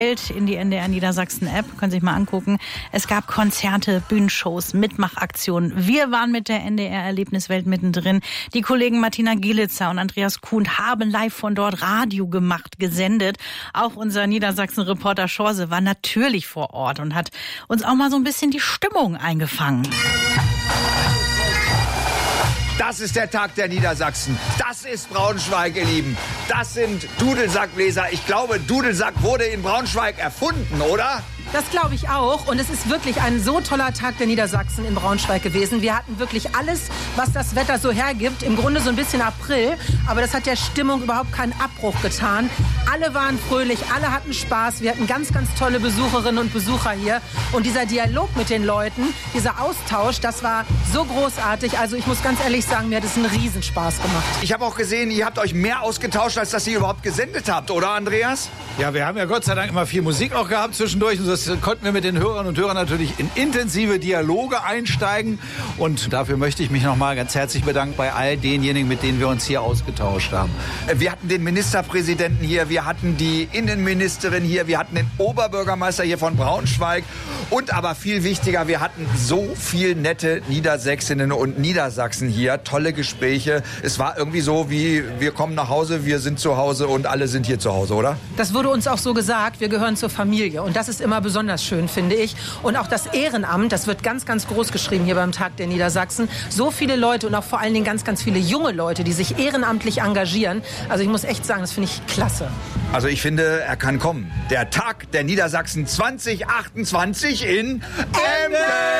in die NDR Niedersachsen-App, können Sie sich mal angucken. Es gab Konzerte, Bühnenshows, Mitmachaktionen. Wir waren mit der NDR-Erlebniswelt mittendrin. Die Kollegen Martina Gielitzer und Andreas Kuhn haben live von dort Radio gemacht, gesendet. Auch unser Niedersachsen-Reporter Schorse war natürlich vor Ort und hat uns auch mal so ein bisschen die Stimmung eingefangen. Das ist der Tag der Niedersachsen. Das ist Braunschweig, ihr Lieben. Das sind Dudelsackbläser. Ich glaube, Dudelsack wurde in Braunschweig erfunden, oder? Das glaube ich auch. Und es ist wirklich ein so toller Tag der Niedersachsen in Braunschweig gewesen. Wir hatten wirklich alles, was das Wetter so hergibt. Im Grunde so ein bisschen April. Aber das hat der Stimmung überhaupt keinen Abbruch getan. Alle waren fröhlich, alle hatten Spaß. Wir hatten ganz, ganz tolle Besucherinnen und Besucher hier. Und dieser Dialog mit den Leuten, dieser Austausch, das war so großartig. Also ich muss ganz ehrlich sagen, mir hat es einen Riesenspaß gemacht. Ich habe auch gesehen, ihr habt euch mehr ausgetauscht, als dass ihr überhaupt gesendet habt, oder Andreas? Ja, wir haben ja Gott sei Dank immer viel Musik auch gehabt zwischendurch. Und das konnten wir mit den Hörerinnen und Hörern natürlich in intensive Dialoge einsteigen. Und dafür möchte ich mich nochmal ganz herzlich bedanken bei all denjenigen, mit denen wir uns hier ausgetauscht haben. Wir hatten den Ministerpräsidenten hier, wir hatten die Innenministerin hier, wir hatten den Oberbürgermeister hier von Braunschweig. Und aber viel wichtiger, wir hatten so viel nette Niedersächsinnen und Niedersachsen hier. Tolle Gespräche. Es war irgendwie so wie, wir kommen nach Hause, wir sind zu Hause und alle sind hier zu Hause, oder? Das wurde uns auch so gesagt, wir gehören zur Familie. Und das ist immer besonders schön, finde ich. Und auch das Ehrenamt, das wird ganz, ganz groß geschrieben hier beim Tag der Niedersachsen. So viele Leute und auch vor allen Dingen ganz, ganz viele junge Leute, die sich ehrenamtlich engagieren. Also ich muss echt sagen, das finde ich klasse. Also ich finde, er kann kommen. Der Tag der Niedersachsen 2028 in Emden!